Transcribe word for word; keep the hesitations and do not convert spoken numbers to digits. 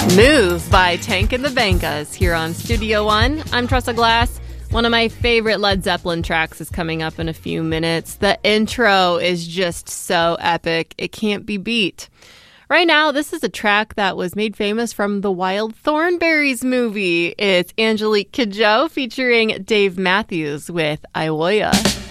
Move by Tank and the Bangas here on Studio One. I'm Tressa Glass. One of my favorite Led Zeppelin tracks is coming up in a few minutes. The intro is just so epic. It can't be beat. Right now, this is a track that was made famous from the Wild Thornberrys movie. It's Angelique Kidjo featuring Dave Matthews with Iwoya.